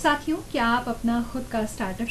साथियों, क्या आप अपना खुद का स्टार्टअप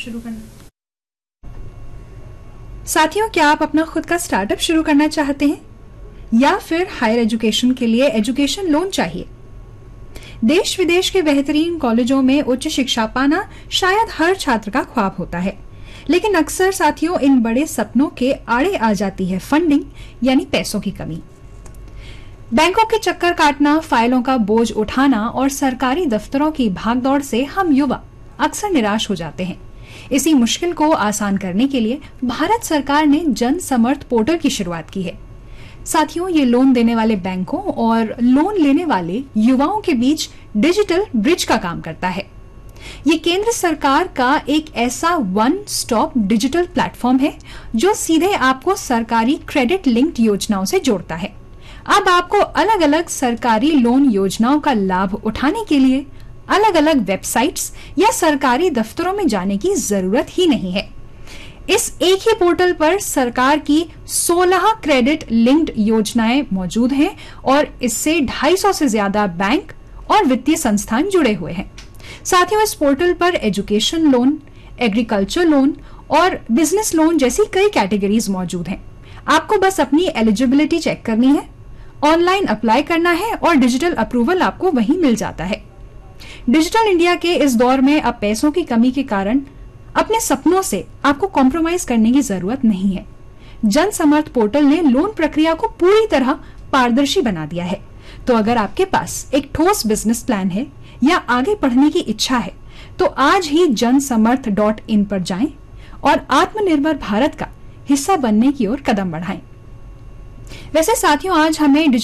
शुरू करना चाहते हैं या फिर हायर एजुकेशन के लिए एजुकेशन लोन चाहिए? देश विदेश के बेहतरीन कॉलेजों में उच्च शिक्षा पाना शायद हर छात्र का ख्वाब होता है, लेकिन अक्सर साथियों इन बड़े सपनों के आड़े आ जाती है फंडिंग यानी पैसों की कमी। बैंकों के चक्कर काटना, फाइलों का बोझ उठाना और सरकारी दफ्तरों की भागदौड़ से हम युवा अक्सर निराश हो जाते हैं। इसी मुश्किल को आसान करने के लिए भारत सरकार ने जन समर्थ पोर्टल की शुरुआत की है। साथियों, ये लोन देने वाले बैंकों और लोन लेने वाले युवाओं के बीच डिजिटल ब्रिज का काम करता है। ये केंद्र सरकार का एक ऐसा वन स्टॉप डिजिटल प्लेटफॉर्म है जो सीधे आपको सरकारी क्रेडिट लिंक्ड योजनाओं से जोड़ता है। अब आपको अलग अलग सरकारी लोन योजनाओं का लाभ उठाने के लिए अलग अलग वेबसाइट्स या सरकारी दफ्तरों में जाने की जरूरत ही नहीं है। इस एक ही पोर्टल पर सरकार की 16 क्रेडिट लिंक्ड योजनाएं मौजूद हैं और इससे 250 से ज्यादा बैंक और वित्तीय संस्थान जुड़े हुए हैं। साथियों, इस पोर्टल पर एजुकेशन लोन, एग्रीकल्चर लोन और बिजनेस लोन जैसी कई कैटेगरीज मौजूद हैं। आपको बस अपनी एलिजिबिलिटी चेक करनी है, ऑनलाइन अप्लाई करना है और डिजिटल अप्रूवल आपको वहीं मिल जाता है। डिजिटल इंडिया के इस दौर में अब पैसों की कमी के कारण अपने सपनों से आपको कॉम्प्रोमाइज करने की जरूरत नहीं है। जन समर्थ पोर्टल ने लोन प्रक्रिया को पूरी तरह पारदर्शी बना दिया है। तो अगर आपके पास एक ठोस बिजनेस प्लान है या आगे बढ़ने की इच्छा है तो आज ही jansamarth.in पर जाएं और आत्मनिर्भर भारत का हिस्सा बनने की ओर कदम बढ़ाएं। वैसे साथियों, आज हमें